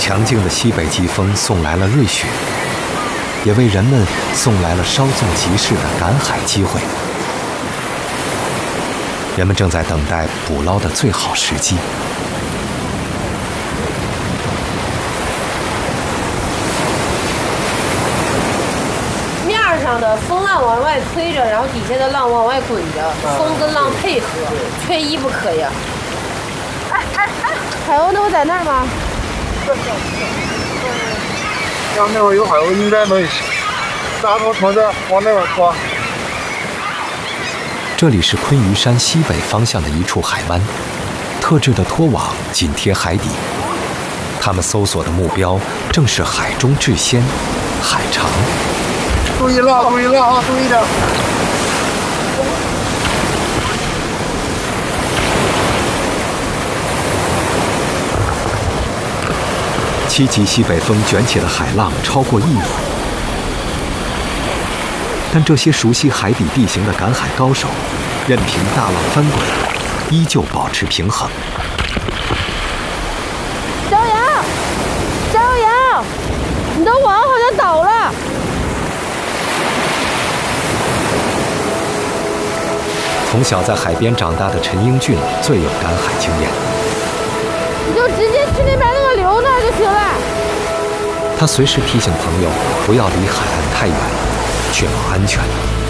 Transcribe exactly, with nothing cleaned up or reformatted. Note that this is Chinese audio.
强劲的西北季风送来了瑞雪，也为人们送来了稍纵即逝的赶海机会。人们正在等待捕捞的最好时机。 面上的风浪往外推着，然后底下的浪往外滚着，风跟浪配合，缺一不可呀。哎哎哎，海鸥那不在那儿吗？ 要那会儿有海鸥，应该能搭艘船的往那边拖。 这里是昆鱼山西北方向的一处海湾，特制的拖网紧贴海底。他们搜索的目标正是海中至仙——海肠。 注意浪，注意浪啊，注意点。 七级西北风卷起的海浪超过一米。但这些熟悉海底地形的赶海高手，任凭大浪翻滚，依旧保持平衡。 张扬，张扬，你的网好像倒了。 从小在海边长大的陈英俊最有赶海经验。 你就直接去那边那个流那儿就行了。 他随时提醒朋友不要离海岸太远，确保安全。